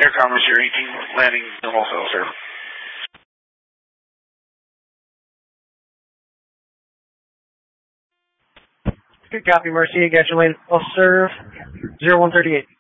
Air Commerce, your 18 landing normal fill, sir. Good copy, Marcia. Got your lane. I'll serve 0138.